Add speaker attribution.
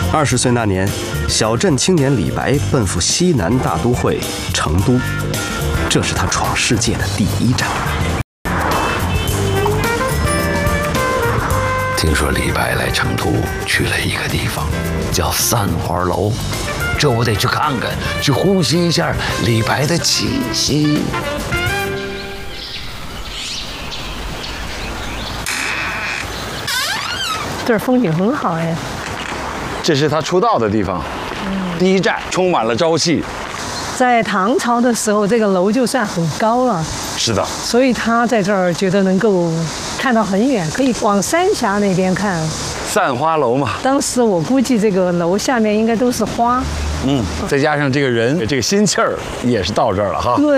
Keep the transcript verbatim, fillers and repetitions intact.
Speaker 1: 二十岁那年，小镇青年李白奔赴西南大都会成都，这是他闯世界的第一站。
Speaker 2: 听说李白来成都去了一个地方，叫散花楼，这我得去看看，去呼吸一下李白的气息。
Speaker 3: 这儿风景很好哎。
Speaker 4: 这是他出道的地方，第一站充满了朝气。
Speaker 3: 在唐朝的时候，这个楼就算很高了。
Speaker 4: 是的，
Speaker 3: 所以他在这儿觉得能够看到很远，可以往三峡那边看。
Speaker 4: 散花楼嘛。
Speaker 3: 当时我估计这个楼下面应该都是花。
Speaker 4: 嗯，再加上这个人这个心气儿，也是到这儿了哈。
Speaker 3: 对。